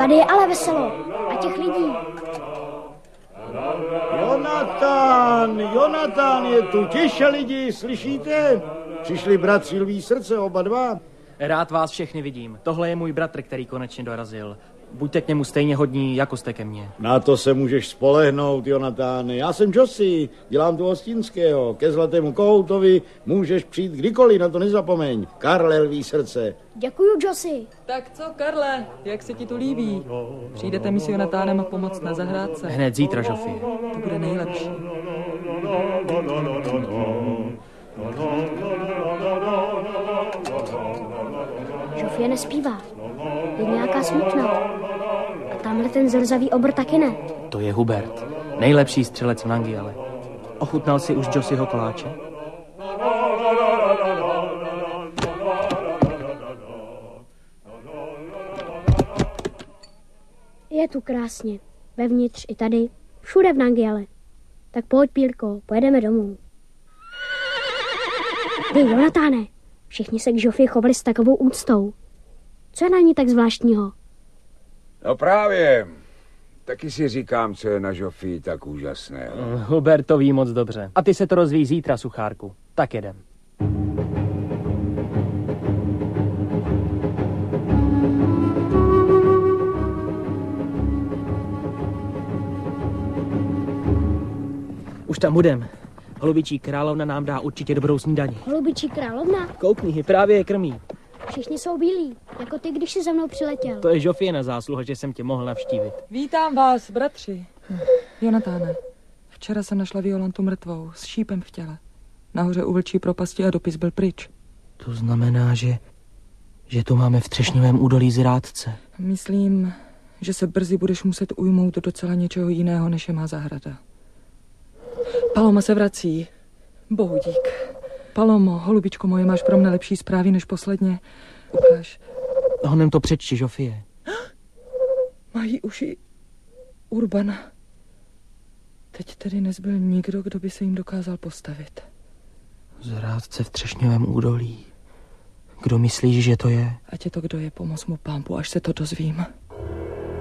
Tady je ale veselo. A těch lidí. Jonatán je tu. Tiše lidi, slyšíte? Přišli bratři Lví srdce, oba dva. Rád vás všechny vidím. Tohle je můj bratr, který konečně dorazil. Buďte k němu stejně hodní, jako jste ke mně. Na to se můžeš spolehnout, Jonatáne. Já jsem Josi, dělám tu hostinského. Ke zlatému kohoutovi můžeš přijít kdykoliv, na to nezapomeň. Karle Lví srdce. Děkuju, Josi. Tak co, Karle, jak se ti tu líbí? Přijdete mi s Jonatánem pomoct na zahrádce? Hned zítra, Joffy. To bude nejlepší. Joffy nespívá. Je nějaká smutná. A tamhle ten zrzavý obr taky ne. To je Hubert, nejlepší střelec v Nangiale. Ochutnal si už Josiho koláče? Je tu krásně. Vevnitř i tady. Všude v Nangiale. Tak pojď, Pílko, pojedeme domů. Hej, Jonatáne, všichni se k Joffy chovali s takovou úctou. Co je na ní tak zvláštního? No právě. Taky si říkám, co je na Joffy tak úžasné. Hubert to ví moc dobře. A ty se to rozvíjí zítra, suchárku. Tak jedem. Už tam budem. Holubičí královna nám dá určitě dobrou snídani. Holubičí královna? Koukni, právě je krmí. Všichni jsou bílí, jako ty, když jsi za mnou přiletěl. To je Joffyna zásluha, že jsem tě mohl navštívit. Vítám vás, bratři. Jonatáne, včera jsem našla Violantu mrtvou, s šípem v těle. Nahoře u vlčí propasti a dopis byl pryč. To znamená, že tu máme v Třešňovém údolí zrádce. Myslím, že se brzy budeš muset ujmout docela něčeho jiného, než je má zahrada. Paloma se vrací. Bohu dík. Palomo, holubičko moje, máš pro mne lepší zprávy než posledně. Ukáž. Honem to přečti, Joffie. Mají uši Urbana. Teď tedy nezbyl nikdo, kdo by se jim dokázal postavit. Zrádce v Třešňovém údolí. Kdo myslíš, že to je? Ať je to, kdo je, pomoz mu, Pampu, až se to dozvím.